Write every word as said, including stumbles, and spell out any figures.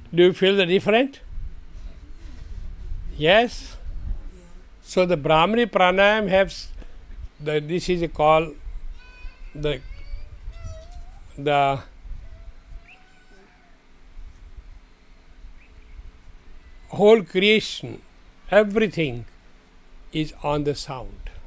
Do you feel the different? Yes? So the Brahmari pranayam has the, this is called the the whole creation, everything is on the sound.